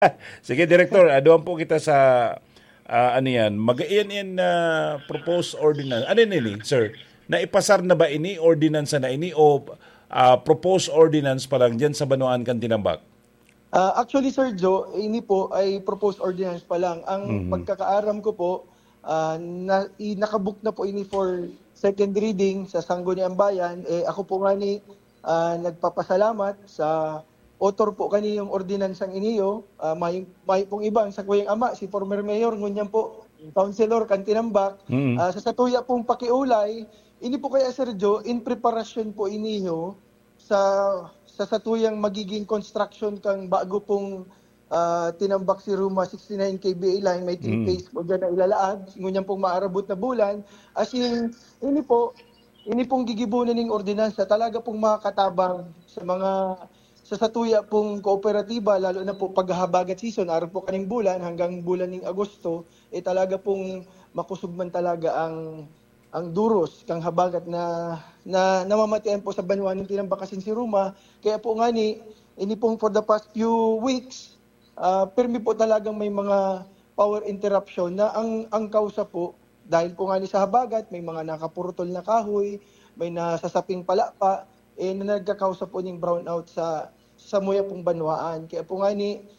Sige, Director, doon po kita sa ano yan, mag-iyan proposed ordinance. Ano yun ini, sir? Naipasar na ba ini, ordinance na ini, o proposed ordinance pa lang dyan sa Banuan Kantinambak? Actually, Sir Joe, ini po ay proposed ordinance pa lang. Ang pagkakaaram ko po, nakabook na po ini for second reading sa Sangguniang Bayan. Ako po nga ni nagpapasalamat sa author po kaniyong ordinansang iniyo. May pong iba, sa kuyang ama, si former mayor, ngunyan po, Councilor Kantinambak. Sa satuya pong pakiulay, ini po kaya, Sir Joe, in preparation po iniyo sa satuyang magiging construction kang bago pong tinambak si Ruma 69 kBA line, may 3 phase po dyan na ilalaad, ngunyan pong maarabot na bulan. As in, ini pong gigibunan ng ordinansa, talaga pong makakatabang sa satuya pong kooperatiba, lalo na po paghahabagat season, araw po kaning bulan hanggang bulan ng Agosto, talaga pong makusugman talaga ang duros kang habagat na namamatian po sa Banuan ng tinambakasin si Ruma. Kaya po nga ini pong for the past few weeks, permi po talagang may mga power interruption na ang kausa po, dahil po nga sa habagat, may mga nakapurutol na kahoy, may nasasaping palapa, na nagkakausa po ng brownout sa muya pong Banwaan. Kaya po nga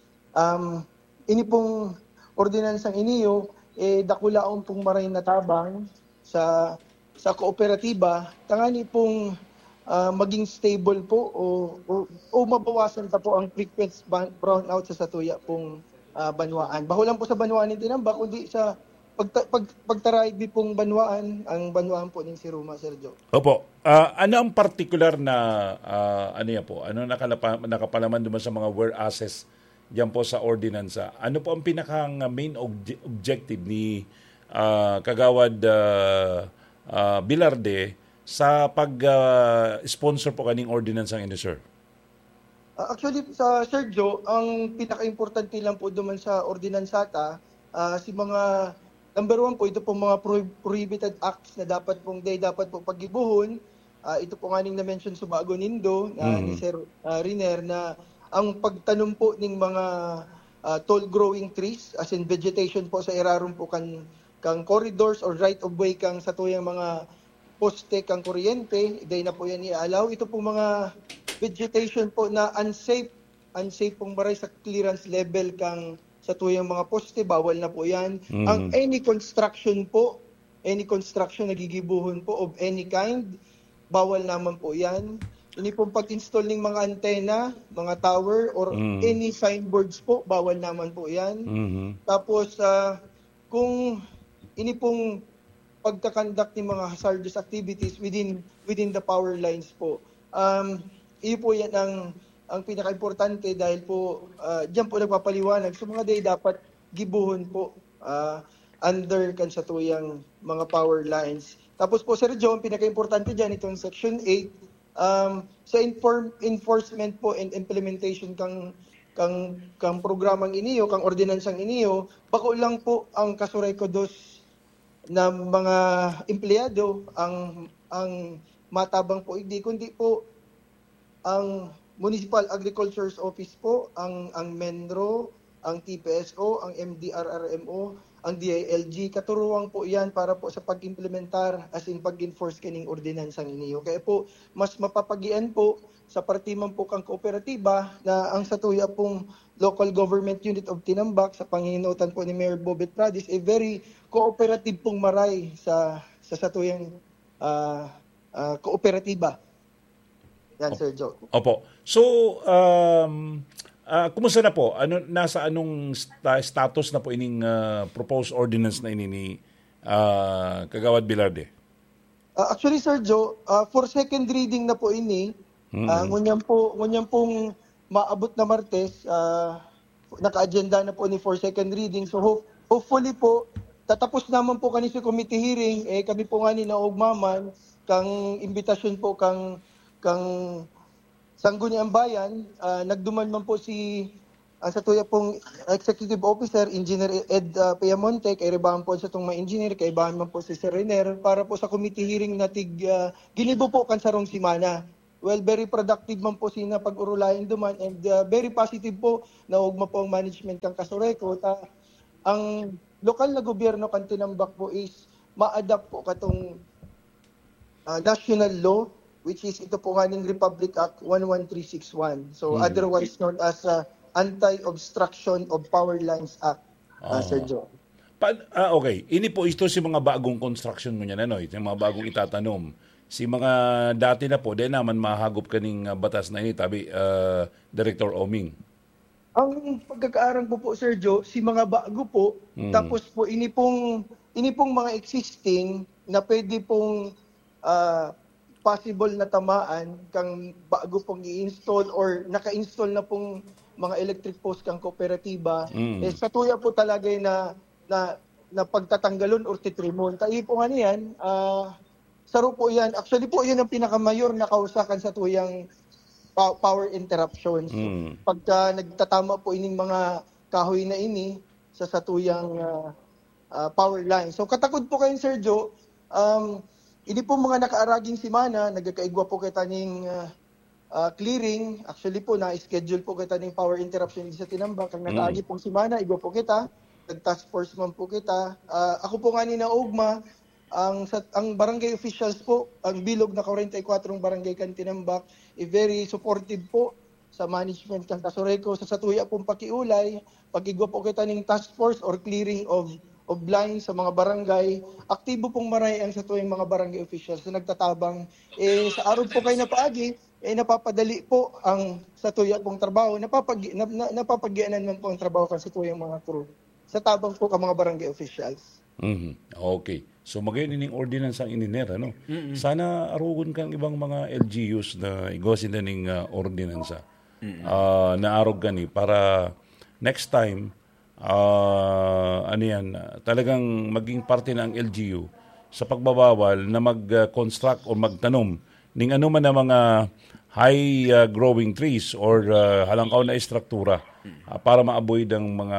ini pong ordinansang iniyo, dakulaon pong maray na tabang sa kooperatiba, tangani pong maging stable po o mabawasan pa po ang frequent brownout sa satuya pong Banwaan. Baho lang po sa Banwaan ng Tinambak, kundi sa pagtaraig pong Banwaan, ang Banwaan po ng si Ruma, Sergio. Opo. Ano ang particular na ano yan po? Ano nakapalaman naman sa mga whereases diyan po sa ordinansa? Ano po ang pinakang main objective ni Kagawad Bilarde sa pag-sponsor po kaning ordinance ang ini, sir? Actually, sa Sergio, ang pinaka-importante lang po duman sa ordinansata, si mga number 1 po, ito pong mga prohibited acts na dapat pong paggibuhon. Ito po nga na-mention sa bago nindo ni Sir Riner, na ang pagtanom po ng mga tall growing trees, as in vegetation po sa irarum po kang corridors or right of way kang sa tuyang mga poste kang kuryente, day na po yan i-allow. Ito po mga vegetation po na unsafe pong maray sa clearance level kang sa tuyang mga poste, bawal na po yan. Ang any construction na gigibuhon po of any kind, bawal naman po yan. Ini pong pag-install ng mga antena, mga tower, or any signboards po, bawal naman po yan. Tapos, kung ini pong pagkakandak ng mga hazardous activities within the power lines po. Iyo po yan ang pinaka-importante, dahil po diyan po nagpapaliwanag sa mga day dapat gibuhon po under kan sa tuyang mga power lines. Tapos po, Sir John, pinaka-importante diyan itong Section 8, sa enforcement po and implementation kang programang iniyo, kang ordinansang iniyo, bako lang po ang kasuray ko dos na mga empleyado ang matabang po, hindi kundi po ang Municipal Agriculture's Office po, ang MENRO, ang TPSO, ang MDRRMO, ang DILG, katuruan po yan para po sa pag-implementar, as in pag-enforce kining ordinansang iniyo. Kaya po, mas mapapagian po sa partiman po kang kooperatiba na ang satuya pong local government unit of Tinambak sa panginutan po ni Mayor Bobet Pradis, very cooperative pong maray sa satuyang kooperatiba. Yan, Sir Joe. Opo. So, kumusta na po? Nasa anong status na po ining proposed ordinance na ini ni Kagawad Bilarde? Actually, Sir Joe, for second reading na po ini, ngunyan pong maabot na Martes, naka-agenda na po ni for second reading. So hopefully po, tatapos naman po kanina sa committee hearing, kami po nga ni naugmaman, kang imbitasyon po kang Sangguniang Bayan, nagduman man po sa tuya pong Executive Officer, Engineer Ed Piamonte, kay rebahan po sa itong mga engineer, kay ibahan man po si Sir Riner, para po sa committee hearing na ginibo po kan sarong simana. well, very productive man po sina pag-urulayan duman and very positive po na ugma po ang management kang Kasureko. Ang lokal na gobyerno kan tinambak po is ma-adapt po katong national law, which is ito po kaning Republic Act 11361. So otherwise known as Anti-Obstruction of Power Lines Act, Sir Joe. Okay. Ini po ito si mga bagong construction mo niyan, ano? Ito yung mga bagong itatanom. Si mga dati na po, dahil naman mahagop kaning batas na ini, tabi, Director Oming. Ang pagkakaarang po, Sir Joe, si mga bago po, tapos po ini pong mga existing na pwede pong possible na tamaan kang bago pong i-install or naka-install na pong mga electric post kang kooperatiba. Sa tuya po talaga na pagtatanggalon or titrimon. Tayo po nga niyan, saro po yan. Actually po, yun ang pinakamayor na kausakan sa tuyang power interruptions. Pagka nagtatama po ining mga kahoy na ini sa satuyang power line. So katakod po kayo, Sir Joe, hindi po mga nakaaraging simana, nagkakaigwa po kita ning clearing. Actually po, na-schedule po kita ning power interruption sa tinambak. Ang nakaagi pong simana, igwa po kita. Nag-task force man po kita. Ako po nga ni na ugma, ang barangay officials po, ang bilog na 44 barangay kan tinambak, very supportive po sa management kan Kasureko sa satuya pong pakiulay. Pag-igwa po kita ning task force or clearing of lines sa mga barangay, aktibo pong maray ang satuyang mga barangay officials na nagtatabang. Sa araw po kayo na paagi, napapadali po ang satuya pong trabaho, napapagyanan man po ang trabaho kan satuyang mga crew. Sa tabang po ka mga barangay officials. Okay. So magayon ining ordinance ang ininer, ano? Sana arugon kang ibang mga LGUs na igosin na ning ordinansa. Na arog gani para next time talagang maging parte na ang LGU sa pagbabawal na mag-construct o magtanom ning ano man na mga high growing trees or halangkaw na istruktura para ma-avoid ang mga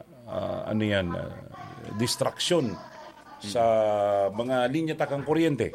distraction sa mga linya takang kuryente.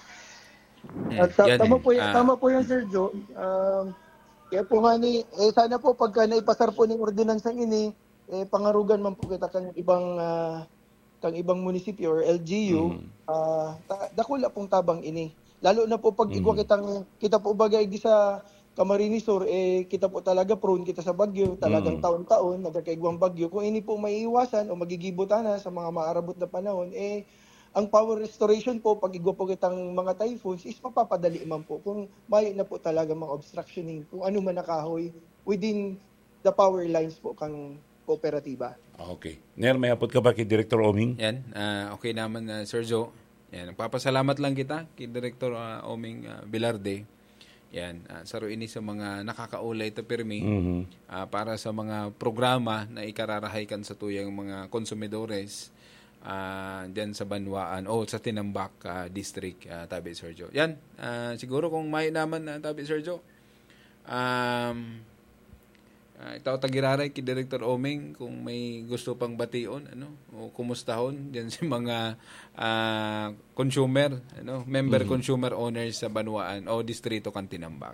Tama po yan, Sir Joe. Kaya po nga sana po pagka naipasar po ng ordinansang ini, pangarugan man po kita kang ibang munisipyo or LGU, dakula pong tabang ini. Lalo na po pag igwa kita po bagay di sa Camarines Sur, kita po talaga prone kita sa bagyo, talagang taon-taon, nagkakaigwang bagyo. Kung ini po maiiwasan o magigibutan na sa mga maarabot na panahon, ang power restoration po, pag igwa po kitang mga typhoons, is mapapadali man po. Kung may na po talaga mga obstructioning, kung ano man nakahoy within the power lines po kang kooperatiba. Okay. Ner, may hapot ka ba kay Director Oming? Yan, okay naman, Sir Joe. Yan, nagpapasalamat lang kita kay Director Oming Velarde. Yan, saro ini sa mga nakakaulay ta pirmi para sa mga programa na ikararahay kan sa tuyang mga konsumidores diyan sa Banwaan o sa Tinambak District, Tabi Sergio. Yan, siguro kung may naman Tabi Sergio, itaw tagiraray kay Director Oming kung may gusto pang bation o kumustahon diyan sa mga consumer member consumer owners sa Banwaan o distrito kan Tinambak.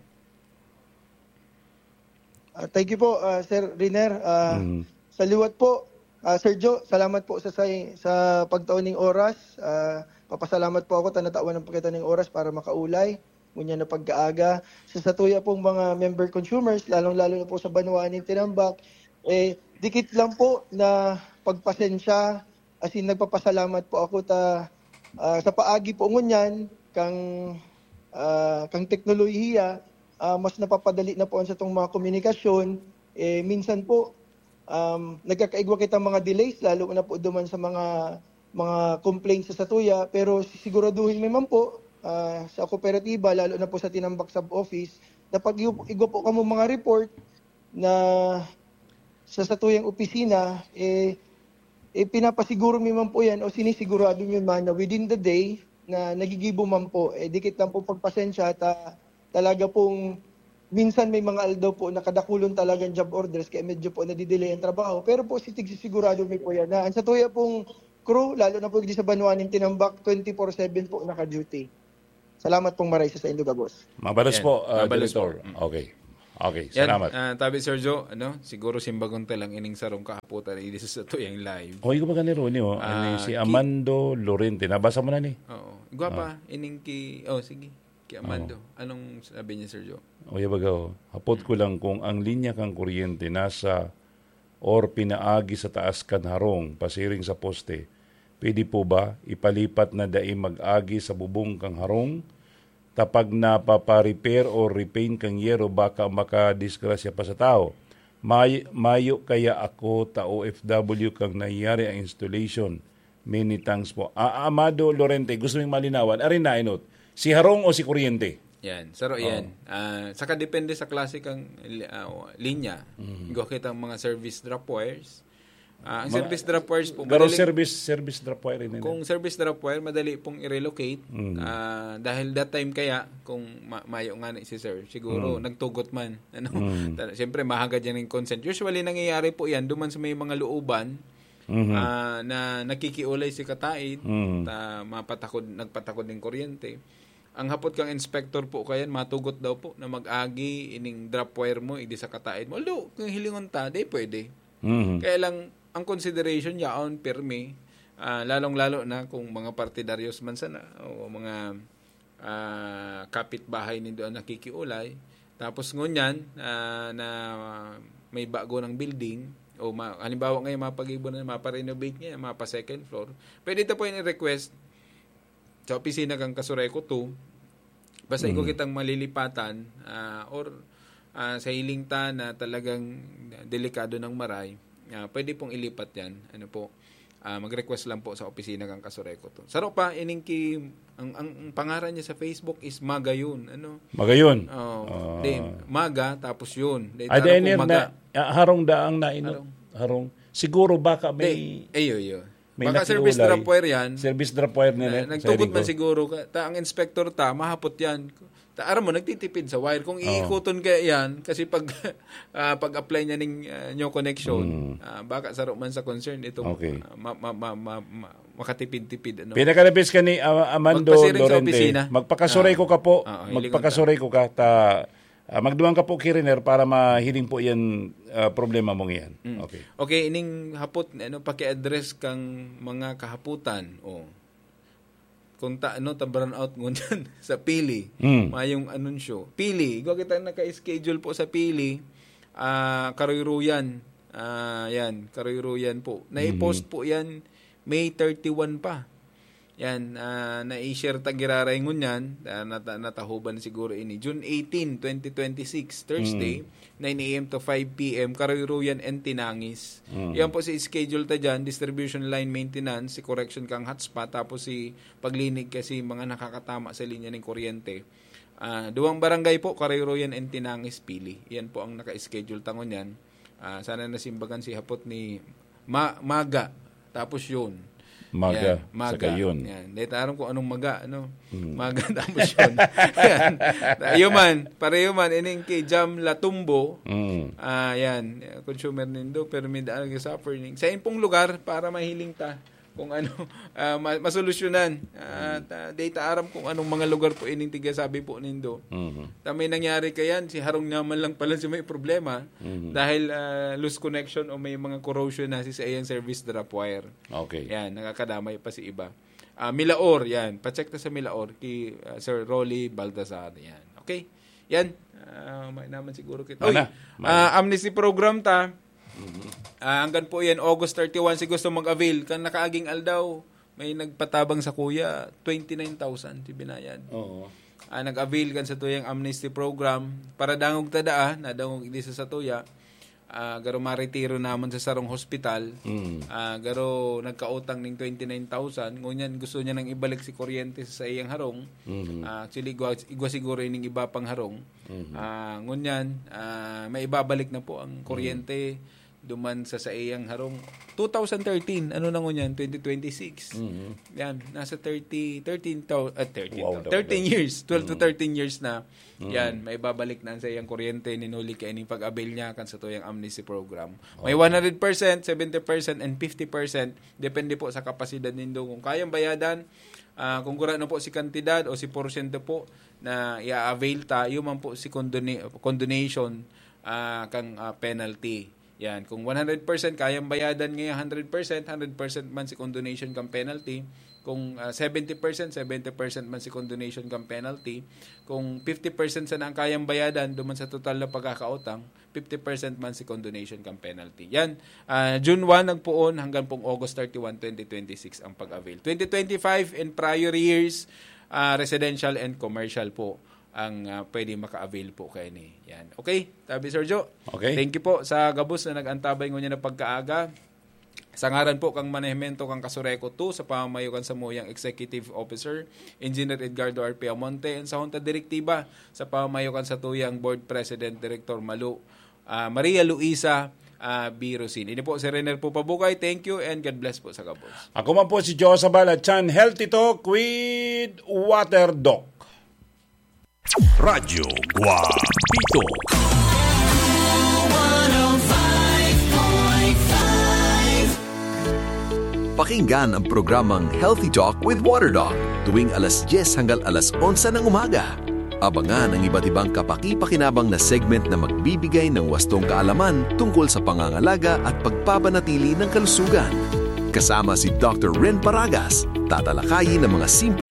Thank you po, Sir Riner. Sa liwat po, Sir Joe, salamat po sa pagtaon ng oras. Papasalamat po ako tanatawan ng pagkita ng oras para makaulay ngunya na pagkaaga sa satuya pong mga member consumers, lalong-lalo na po sa Banwaan ng Tinambak. Dikit lang po na pagpasensya, as in nagpapasalamat po ako sa paagi po ngunyan kang teknolohiya, mas napapadali na po sa itong mga komunikasyon. Minsan po nagkakaigwa kita mga delays, lalo na po duman sa mga complaints sa satuya, pero siguraduhin naman po sa kooperatiba, lalo na po sa Tinambak Sub-Office, na pag igwa po kamo mga report na sa satuyang opisina, pinapasiguro mi man po yan o sinisigurado mi man na within the day na nagigibo man po, dikit lang po pagpasensya talaga pong minsan may mga aldaw po nakadakulon talagang job orders kaya medyo po nadidelay ang trabaho, pero po sigurado mi po yan na ang satuya pong crew, lalo na po di sa Banwaan ng Tinambak, 24/7 po naka-duty. Salamat pong maray sa Induga, boss. Mabalos Yan. po, Mabalos Director. Okay. Okay, Yan, salamat. tabi Sergio, siguro simbagon talang ining sarong kahaputan ini sa tuyang live. Hoy, ko ba ganito ni si Amando Lorente. Nabasa mo na ni? Oo. Gwapa, ining sige. Ki Amando. Anong sabi niya, Sergio? Oy, baga, hapot ko lang kung ang linya kang kuryente nasa or pinaagi sa taas kan harong, pasiring sa poste, pwede po ba ipalipat na dai mag-agi sa bubong kang harong? Tapag napaparepair o repaint kang yero, baka makadisgrasya pa sa tao. Mayo kaya ako ta OFW kang nangyari ang installation. Many thanks po. Amado Lorente, gusto mong malinawan. Arin na inot, si harong o si kuryente? Yan. Saro yan. Saka depende sa klase kang linya. Go kita ang mga service drop wires. Ang service drop wires po, Garo service drop wire rin. kung service drop wire, madali pong i-relocate. Dahil that time kaya, kung mayo nga si sir, siguro nagtugot man. Siyempre, mahagad yan ng consent. Usually, nangyayari po yan, duman sa may mga looban, na nakikiulay si kataid, nagpatakod ng kuryente. Ang hapot kang inspector po kayan, matugot daw po na mag-agi ining drop wire mo, idi sa kataid mo. Although, kung hilingon ta, di pwede. Kaya lang, ang consideration yaon permi, lalong-lalo na kung mga partidaryos man sana o mga kapitbahay nindo ang nakikiulay. Tapos ngunyan na may bago ng building o halimbawa ngayon mapag-ibon na mapa-renovate niya, mapa-second floor. Pwede ito po yung request sa opisina kang Kasureko 2. Basta iko kitang malilipatan or sa hilingta na talagang delikado ng maray. Pwede pong ilipat yan. Mag-request lang po sa opisina kang Kasureko to. Saro pa, ang pangaran niya sa Facebook is Maga yun. Magayon. Maga, tapos yun. Harong daang na ino. Harong. Siguro baka may... May baka service drop wire yan. Service drop wire nila. Nagtugot man siguro. Ang inspector mahapot yan. Aram mo, nagtitipid sa wire. Kung iikuton kaya yan, kasi pag-apply niya ng new connection, baka saro man sa concern, itong makatipid-tipid. Pinakalabis ka ni Amando Lorente. Magpakasuray ko ka po. Magpakasuray ko ka. Magduwang ka po, Kiriner, para mahiling po yan problema mong yan. Okay, ining hapot, paki-address kang mga kahaputan. Kung ta-burn out ngunyan sa Pili, mayong anunsyo. Pili, kita naka-schedule po sa Pili, Karoyruyan. Yan, Karoyruyan po. Na-post po yan May 31 pa. Yan, na-i-share tagiraray ngunyan, natahuban siguro ini. June 18, 2026, Thursday, 9 a.m. to 5 p.m. Karoyruyan and Tinangis. Yan po si schedule ta dyan, distribution line maintenance, si correction kang hotspot, tapos si paglinig kasi mga nakakatama sa linya ng kuryente. Duwang barangay po, Karoyruyan and Tinangis, Pili. Yan po ang naka-schedule tangon yan. Sana nasimbagan si hapot ni Maga, tapos yun. Maga. Maga. Saka yun. Yan. Dahil aram kung anong maga, Maga, tapos yun. Pareho man, ining kay Jam Latumbo, yan, consumer nindo, pero may daan suffering. Sa impong lugar, para mahiling ta, kung masolusyonan. Data aram kung anong mga lugar po ining tigasabi po nindo. May nangyari kayan, si harong naman lang pala si may problema, dahil loose connection o may mga corrosion na sa iyang service drop wire. Okay. Yan, nakakadamay pa si iba. Milaor, yan. Pacheck na sa Milaor kay Sir Rolly Baltazar. Yan. Okay? Yan. May naman siguro kita. Amnesty program ta. Hanggang po yan, August 31, si gusto mag-avail. Kan nakaaging aldaw, may nagpatabang sa kuya, 29,000 si binayad. Nag-avail kan sa tuyang amnesty program. Para dangog tada, nadangog hindi sa tuya. Garo maretiro naman sa sarong hospital. Garo nagkautang ng 29,000. Ngunyan gusto niya nang ibalik si kuryente sa iyang harong. Actually, igwa siguro yung iba pang harong. Ngunyan, may ibabalik na po ang kuryente. duman sa iyang harong 2013 ano na ngunyan 2026 yan nasa 13 years 12 to 13 years na yan may babalik na sa iyang kuryente ninuli kay ining pag-avail niya kan sa tuyang amnesty program may 100%, 70% and 50% depende po sa kapasidad nindo kung kayang bayadan kung kurano po si kantidad o si porsyento po na i-avail ta yung man po si condonation kang penalty. Yan, kung 100% kayang bayadan ngayon 100% man si condonation kang penalty. Kung 70% man si condonation kang penalty. Kung 50% sa ang kayang bayadan duman sa total na pagkakautang, 50% man si condonation kang penalty. Yan, June 1 nagpuon hanggang pong August 31, 2026 ang pag-avail. 2025 and prior years, residential and commercial po ang pwede maka-avail po kayo ni. Yan. Okay, tabi Sir Joe. Okay. Thank you po sa gabos na nag-antabay ngunya na pagkaaga. Sa ngaran po kang manahimento kang Kasureko 2 sa pamamayukan sa Muyang Executive Officer, Engineer Edgardo R. Piamonte, and sa Junta Direktiba sa pamamayukan sa Tuyang Board President Director Maria Luisa Birosin. Ini po si Renner po Pabukay. Thank you and God bless po sa gabos. Ako man po si Josabal at Chan Healthy Talk with Water Doc. Radyo Guapito. Pakinggan ang programang Healthy Talk with Water Doc tuwing alas 10 hanggang alas 11 ng umaga. Abangan ang iba't ibang kapaki-pakinabang na segment na magbibigay ng wastong kaalaman tungkol sa pangangalaga at pagpapanatili ng kalusugan. Kasama si Dr. Ren Paragas, tatalakayin ng mga simple